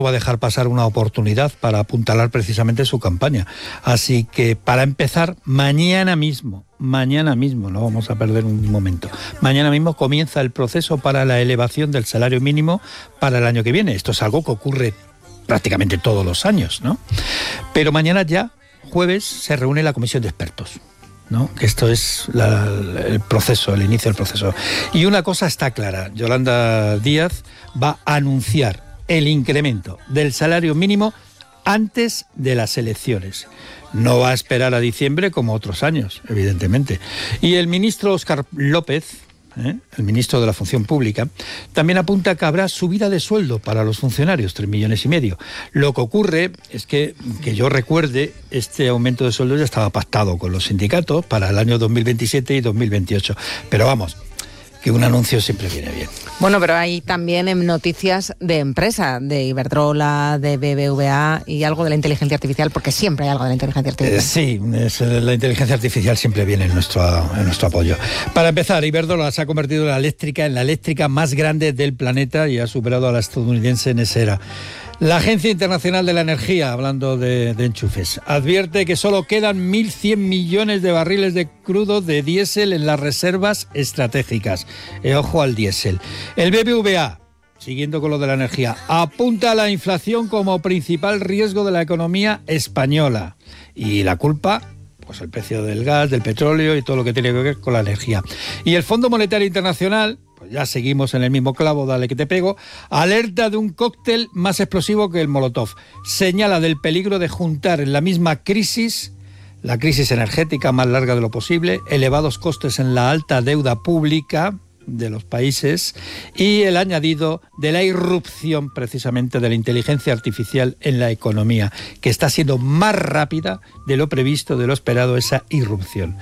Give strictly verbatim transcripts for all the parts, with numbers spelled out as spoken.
va a dejar pasar una oportunidad para apuntalar precisamente su campaña. Así que, para empezar, mañana mismo, mañana mismo, no vamos a perder un momento, mañana mismo comienza el proceso para la elevación del salario mínimo para el año que viene. Esto es algo que ocurre prácticamente todos los años, ¿no? Pero mañana ya, jueves, se reúne la comisión de expertos, ¿no? Que esto es la, el proceso, el inicio del proceso. Y una cosa está clara, Yolanda Díaz va a anunciar el incremento del salario mínimo antes de las elecciones. No va a esperar a diciembre como otros años, evidentemente. Y el ministro Óscar López, ¿eh? el ministro de la Función Pública, también apunta que habrá subida de sueldo para los funcionarios, tres millones y medio. Lo que ocurre es que, que yo recuerde, este aumento de sueldo ya estaba pactado con los sindicatos para el año dos mil veintisiete y dos mil veintiocho. Pero vamos, que un anuncio siempre viene bien. Bueno, pero hay también en noticias de empresa, de Iberdrola, de B B V A y algo de la inteligencia artificial, porque siempre hay algo de la inteligencia artificial. Eh, sí, es, la inteligencia artificial siempre viene en nuestro, en nuestro apoyo. Para empezar, Iberdrola se ha convertido en la eléctrica, en la eléctrica más grande del planeta y ha superado a la estadounidense Nesera. La Agencia Internacional de la Energía, hablando de, de enchufes, advierte que solo quedan mil cien millones de barriles de crudo de diésel en las reservas estratégicas. Eh, ojo al diésel. El B B V A, siguiendo con lo de la energía, apunta a la inflación como principal riesgo de la economía española. Y la culpa, pues el precio del gas, del petróleo y todo lo que tiene que ver con la energía. Y el Fondo Monetario Internacional, pues ya seguimos en el mismo clavo, dale que te pego, alerta de un cóctel más explosivo que el Molotov. Señala del peligro de juntar en la misma crisis, la crisis energética más larga de lo posible, elevados costes en la alta deuda pública de los países y el añadido de la irrupción precisamente de la inteligencia artificial en la economía, que está siendo más rápida de lo previsto, de lo esperado, esa irrupción.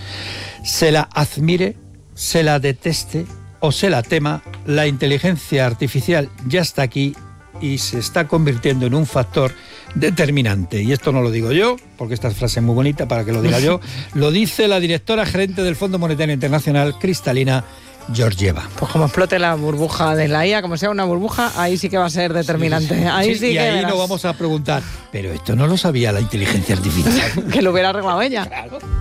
Se la admire, se la deteste o se la tema, la inteligencia artificial ya está aquí y se está convirtiendo en un factor determinante. Y esto no lo digo yo, porque esta frase es muy bonita para que lo diga yo, lo dice la directora gerente del Fondo Monetario Internacional, Kristalina Georgieva. Pues como explote la burbuja de la I A, como sea una burbuja, ahí sí que va a ser determinante. Sí, sí, ahí sí, sí y que ahí verás. Nos vamos a preguntar, pero esto no lo sabía la inteligencia artificial. Que lo hubiera arreglado ella. Claro.